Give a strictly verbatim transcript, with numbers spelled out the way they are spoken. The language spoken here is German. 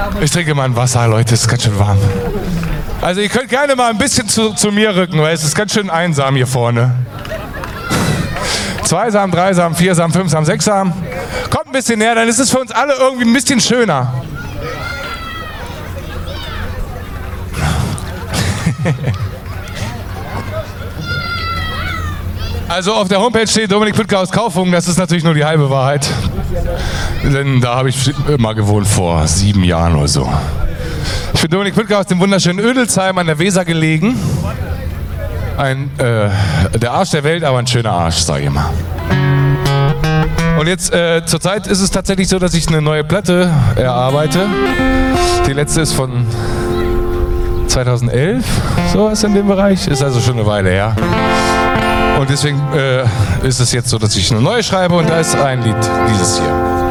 Ich trinke mal ein Wasser, Leute, es ist ganz schön warm. Also ihr könnt gerne mal ein bisschen zu, zu mir rücken, weil es ist ganz schön einsam hier vorne. Zweisam, dreisam, viersam, fünfsam, sechsam. Kommt ein bisschen näher, dann ist es für uns alle irgendwie ein bisschen schöner. Also auf der Homepage steht Dominik Püttger aus Kaufungen, das ist natürlich nur die halbe Wahrheit. Denn da habe ich immer gewohnt, vor sieben Jahren oder so. Ich bin Dominik Püttger aus dem wunderschönen Ödelsheim an der Weser gelegen. Ein, äh, der Arsch der Welt, aber ein schöner Arsch, sage ich mal. Und jetzt, äh, zurzeit ist es tatsächlich so, dass ich eine neue Platte erarbeite. Die letzte ist von zweitausendelf, sowas in dem Bereich. Ist also schon eine Weile her. Und deswegen äh, ist es jetzt so, dass ich eine neue schreibe und da ist ein Lied, dieses hier.